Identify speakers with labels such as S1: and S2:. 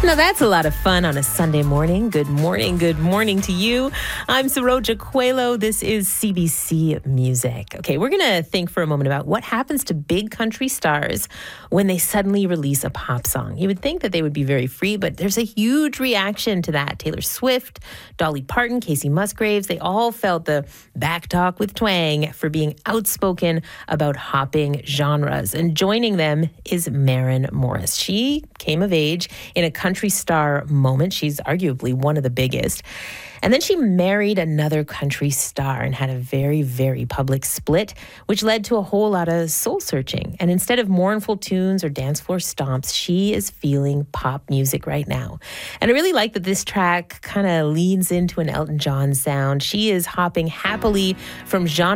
S1: Now that's a lot of fun on a Sunday morning. Good morning to you. I'm Saroja Coelho. This is CBC Music. Okay, we're going to think for a moment about what happens to big country stars when they suddenly release a pop song. You would think that they would be very free, but there's a huge reaction to that. Taylor Swift, Dolly Parton, Kacey Musgraves, they all felt the back talk with twang for being outspoken about hopping genres. And joining them is Maren Morris. She came of age in a country star moment. She's arguably one of the biggest. And then she married another country star and had a very, very public split, which led to a whole lot of soul searching. And instead of mournful tunes or dance floor stomps, she is feeling pop music right now. And I really like that this track kind of leans into an Elton John sound. She is hopping happily from genre